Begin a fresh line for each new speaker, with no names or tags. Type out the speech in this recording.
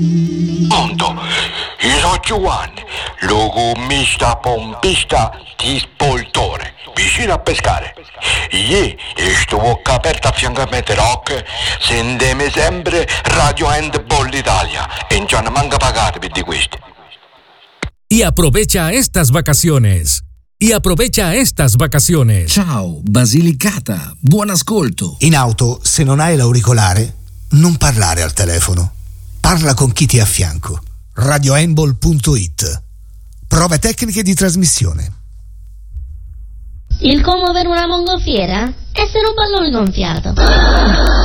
Pronto? Io sono Giovanni, lo commista pompista di Spoltore, vicino a pescare. Ieri sto bocca aperta a fianco a Mete Rock, sentemi sempre Radio Handball Italia e non ci hanno manca pagato per di questi.
Y aprovecha estas vacaciones.
Ciao, Basilicata, buon ascolto.
In auto, se non hai l'auricolare, non parlare al telefono. Parla con chi ti è a fianco. radiohandball.it. Prove tecniche di trasmissione.
Il come per una mongolfiera? Essere un pallone gonfiato.